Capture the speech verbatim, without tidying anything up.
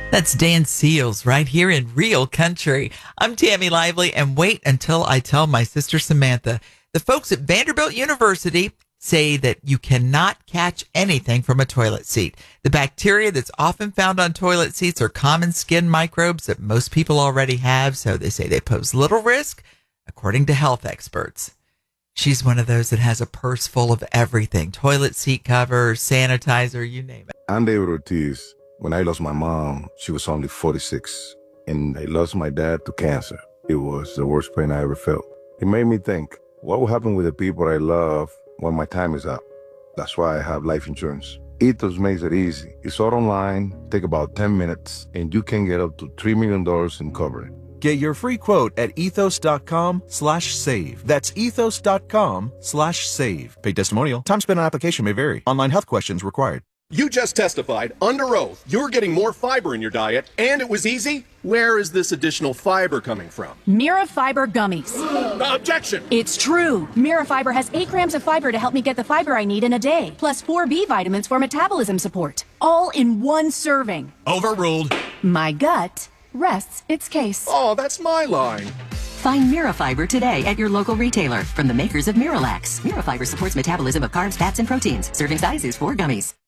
That's Dan Seals right here in Real Country. I'm Tammy Lively, and wait until I tell my sister Samantha. The folks at Vanderbilt University say that you cannot catch anything from a toilet seat. The bacteria that's often found on toilet seats are common skin microbes that most people already have, so they say they pose little risk, according to health experts. She's one of those that has a purse full of everything. Toilet seat cover, sanitizer, you name it. I'm David Ortiz. When I lost my mom, she was only forty-six, and I lost my dad to cancer. It was the worst pain I ever felt. It made me think, what will happen with the people I love when my time is up? That's why I have life insurance. Ethos makes it easy. It's all online, take about ten minutes, and you can get up to three million dollars in coverage. Get your free quote at ethos.com slash save. That's ethos.com slash save. Paid testimonial. Time spent on application may vary. Online health questions required. You just testified under oath you're getting more fiber in your diet, and it was easy. Where is this additional fiber coming from? Mira Fiber Gummies. Objection! It's true. Mira Fiber has eight grams of fiber to help me get the fiber I need in a day, plus four B vitamins for metabolism support. All in one serving. Overruled. My gut rests its case. Oh, that's my line. Find Mirafiber today at your local retailer from the makers of Miralax. Mirafiber supports metabolism of carbs, fats, and proteins. Serving size is four gummies.